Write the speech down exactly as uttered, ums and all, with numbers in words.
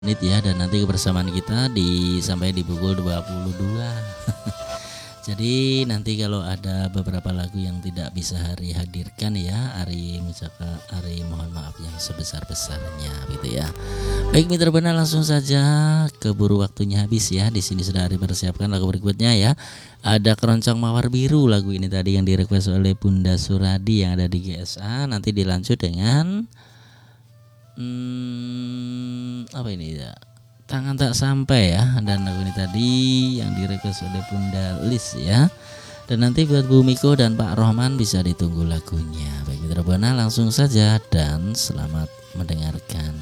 menit ya, dan nanti kebersamaan kita di sampai di pukul dua puluh dua. Jadi nanti kalau ada beberapa lagu yang tidak bisa Ari hadirkan ya, Ari mengucapkan Ari mohon maaf yang sebesar-besarnya gitu ya. Baik mitra benar, langsung saja keburu waktunya habis ya. Di sini sudah Ari persiapkan lagu berikutnya ya. Ada Keroncong Mawar Biru, lagu ini tadi yang direquest oleh Bunda Suradi yang ada di G S A. Nanti dilanjut dengan hmm, apa ini ya? Tangan Tak Sampai ya, dan lagu ini tadi yang direquest oleh Bunda Lis ya. Dan nanti buat Bu Miko dan Pak Rohman bisa ditunggu lagunya. Baik mitra buana, langsung saja dan selamat mendengarkan.